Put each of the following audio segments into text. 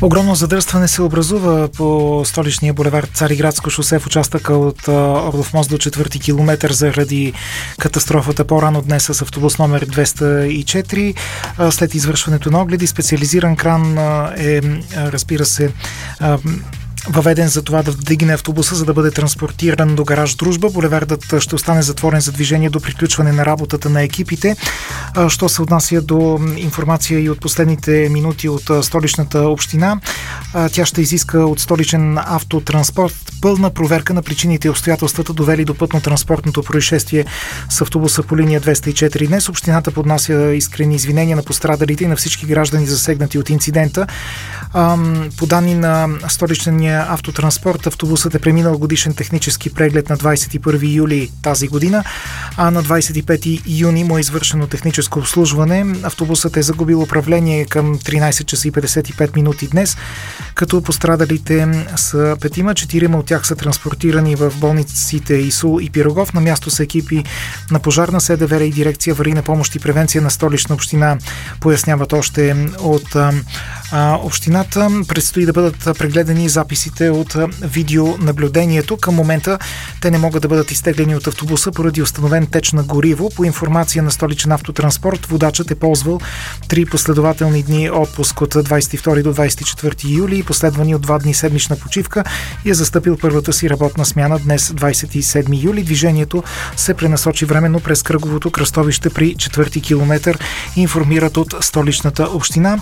Огромно задръстване се образува по столичния булевард Цариградско шосе в участъка от Орлов мост до 4-ти километър заради катастрофата по-рано днес с автобус номер 204. След извършването на огледи, специализиран кран е, разбира се, въведен за това да вдигне автобуса, за да бъде транспортиран до гараж Дружба. Булевардът ще остане затворен за движение до приключване на работата на екипите. Що се отнася до информация и от последните минути от столичната община, тя ще изиска от столичен автотранспорт пълна проверка на причините и обстоятелствата, довели до пътно-транспортното происшествие с автобуса по линия 204 днес. Общината поднася искрени извинения на пострадалите и на всички граждани, засегнати от инцидента. По данни на столичния автотранспорт, автобусът е преминал годишен технически преглед на 21 юли тази година, а на 25 юни му е извършено техническо обслужване. Автобусът е загубил управление към 13 часа и 55 минути днес, като пострадалите са 4 от тях са транспортирани в болниците ИСУЛ и Пирогов. На място са екипи на Пожарна СДВР и дирекция аварийна помощ и превенция на Столична община, поясняват още от общината. Предстои да бъдат прегледани записите от видеонаблюдението. Към момента те не могат да бъдат изтеглени от автобуса поради установен теч на гориво. По информация на Столичен автотранспорт, водачът е ползвал 3 последователни дни отпуск от 22 до 24 юли, последвани от 2 дни седмична почивка, и е застъпил първата си работна смяна днес, 27 юли. Движението се пренасочи временно през кръговото кръстовище при 4-ти километър, информират от Столичната община.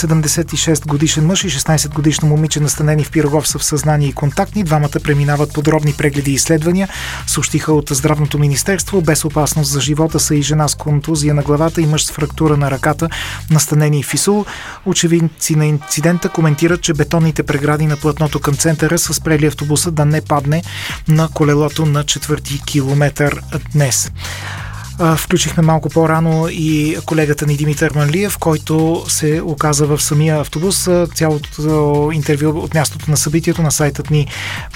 76 годишен мъж и 16 годишно момиче, настанени в Пирогов, са в съзнание и контактни. Двамата преминават подробни прегледи и изследвания, съобщиха от Здравното министерство. Без опасност за живота са и жена с контузия на главата и мъж с фрактура на ръката, настанени в ИСУЛ. Очевидци на инцидента коментират, че бетонните прегради на платното към центъра са спрели автобуса да не падне на колелото на 4-ти километър днес. Включихме малко по-рано и колегата ни Димитър Манлиев, който се оказа в самия автобус. Цялото интервю от мястото на събитието на сайтът ни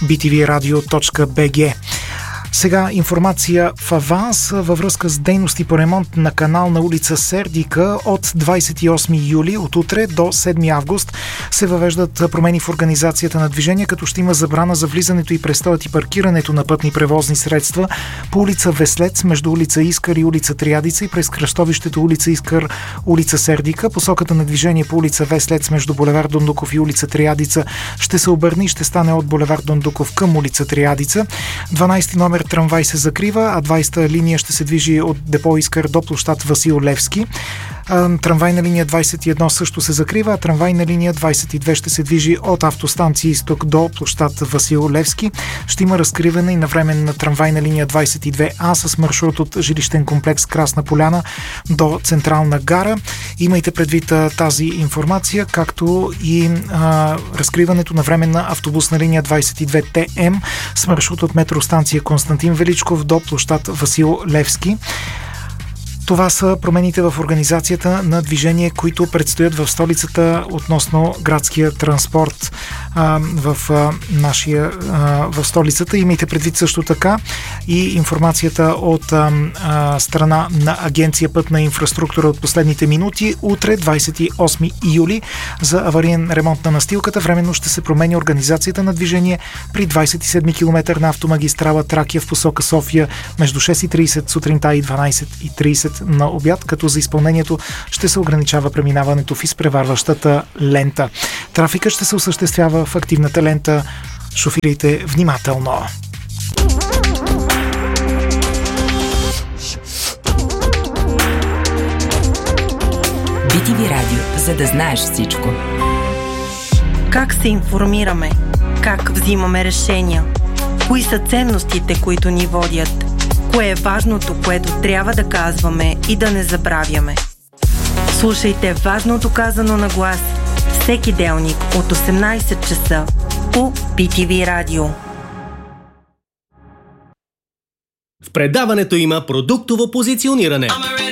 btvradio.bg. Сега информация в аванс във връзка с дейности по ремонт на канал на улица Сердика. От 28 юли, от утре до 7 август се въвеждат промени в организацията на движение, като ще има забрана за влизането и престоят и паркирането на пътни превозни средства по улица Веслец, между улица Искър и улица Триадица и през кръстовището улица Искър, улица Сердика. Посоката на движение по улица Веслец между булевард Дондуков и улица Триадица ще се обърне и ще стане от булевард Дондуков към улица Триадица. 12 номер трамвай се закрива, а 20-та линия ще се движи от депо Искър до площад Васил Левски. Трамвайна линия 21 също се закрива, а трамвайна линия 22 ще се движи от автостанция Изток до площад Васил Левски. Ще има разкриване и на временна трамвайна линия 22А с маршрут от жилищен комплекс Красна поляна до Централна гара. Имайте предвид тази информация, както и разкриването на временна автобусна линия 22ТМ с маршрут от метростанция Константин Величков до площад Васил Левски. Това са промените в организацията на движение, които предстоят в столицата относно градския транспорт в столицата. Имайте предвид също така и информацията от страна на Агенция Пътна инфраструктура от последните минути. Утре, 28 юли, за авариен ремонт на настилката временно ще се промени организацията на движение при 27 км на автомагистрала Тракия в посока София между 6:30 сутринта и 12:30 на обяд, като за изпълнението ще се ограничава преминаването в изпреварващата лента. Трафикът ще се осъществява в активната лента. Шофирайте внимателно. BTV Радио, за да знаеш всичко. Как се информираме? Как взимаме решения? Кои са ценностите, които ни водят? Кое е важното, което трябва да казваме и да не забравяме? Слушайте важното казано на глас всеки делник от 18 часа по BTV Радио. В предаването има продуктово позициониране.